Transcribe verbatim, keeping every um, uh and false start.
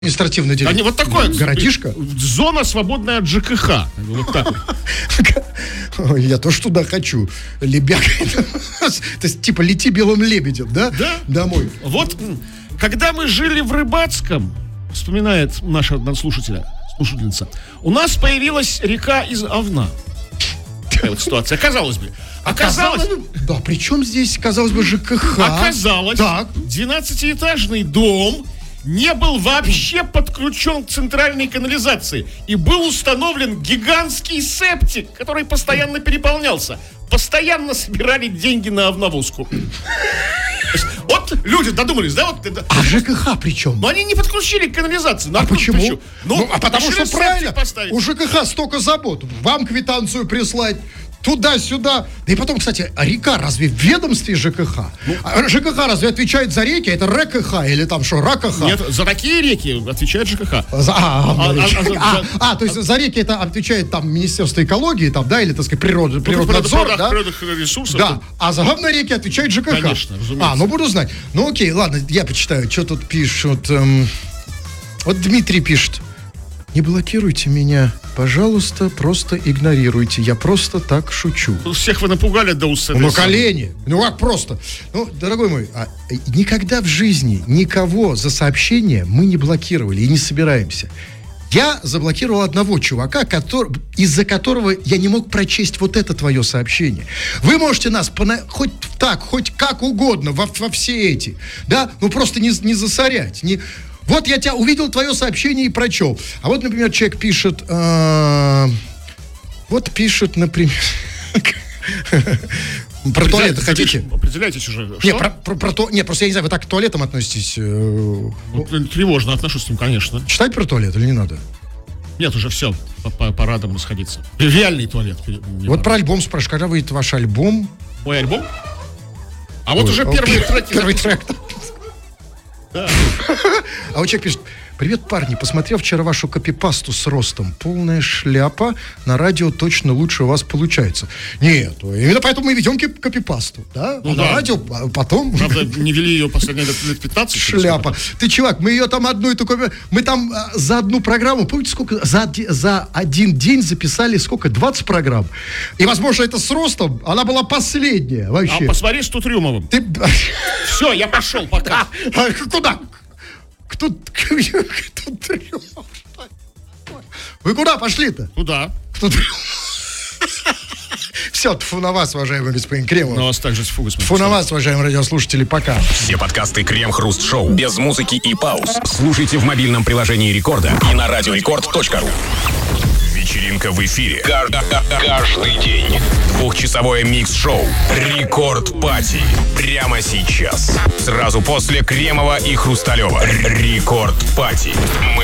административный директор. Они вот такое. Городишко. Зона, свободная от ЖКХ. Вот так вот. Я тоже туда хочу. Лебяк. То есть, типа, лети белым лебедем, да? Да. Домой. Вот, когда мы жили в Рыбацком, вспоминает наша слушателя, слушательница, у нас появилась река из овна. Такая вот ситуация. Казалось бы. Оказалось... Да, причем здесь, казалось бы, ЖКХ. Оказалось, так. двенадцатиэтажный дом не был вообще подключен к центральной канализации. И был установлен гигантский септик, который постоянно переполнялся. Постоянно собирали деньги на овновозку. Вот люди додумались, да? Вот, это, а ЖКХ при чем? Но они не подключили к канализации. А почему? Ну, ну, а потому что правильно, у ЖКХ столько забот. Вам квитанцию прислать, туда-сюда. Да и потом, кстати, река разве в ведомстве ЖКХ? Ну, а ЖКХ разве отвечает за реки? Это РКХ или там что, РАКХ? Нет, за такие реки отвечает ЖКХ. За, а, а, а, а, а, а, то есть за реки это отвечает там Министерство экологии, там, да, или, так сказать, природы, природнадзор, природных, да? природных ресурсов. Да, а за говно реки отвечает ЖКХ. Конечно, разумеется. А, ну буду знать. Ну окей, ладно, я почитаю, что тут пишут. Эм, вот Дмитрий пишет. Не блокируйте меня, пожалуйста, просто игнорируйте. Я просто так шучу. Всех вы напугали до усы. Ну, колени. Ну, как просто. Ну, дорогой мой, а, никогда в жизни никого за сообщение мы не блокировали и не собираемся. Я заблокировал одного чувака, который, из-за которого я не мог прочесть вот это твое сообщение. Вы можете нас пона- хоть так, хоть как угодно во, во все эти, да, ну просто не, не засорять, не... Вот я тебя увидел, твое сообщение и прочел. А вот, например, человек пишет... Э, вот пишет, например... Про туалеты хотите? Определяйтесь уже. Нет, про, про, про то, нет, просто я не знаю, вы так к туалетам относитесь? Э, ну, тревожно отношусь к ним, конечно. Читать про туалет или не надо? Нет, уже все, по парадам расходиться. Реальный туалет. Вот пора. Про альбом спрашиваю, когда выйдет ваш альбом? Мой альбом? А вот Ой, уже первый трек. Первый трек. Да. А вот человек пишет: привет, парни, посмотрел вчера вашу копипасту с ростом. Полная шляпа, на радио точно лучше у вас получается. Нет, именно поэтому мы ведем копипасту, да? Ну, а да. На радио потом... Правда, не вели ее последние лет пятнадцать. Шляпа. Ты, чувак, мы ее там одну и такую... Мы там а, за одну программу, помните, сколько... За, за один день записали сколько? двадцать программ. И, возможно, это с ростом, она была последняя вообще. А посмотри с Тутрюмовым. Ты... Все, я пошел, пока. А, куда? Кто, кто, вы куда пошли-то? Туда. Все, тьфу на вас, уважаемый господин Кремов. На вас также тьфу, господин. Тьфу на вас, уважаемые радиослушатели, пока. Все подкасты Крем-Хруст-Шоу без музыки и пауз слушайте в мобильном приложении Рекорда и на радиорекорд точка ру. Вечеринка в эфире. Каждый день. Двухчасовое микс-шоу Рекорд Пати. Прямо сейчас. Сразу после Кремова и Хрусталева. Рекорд Пати. Мы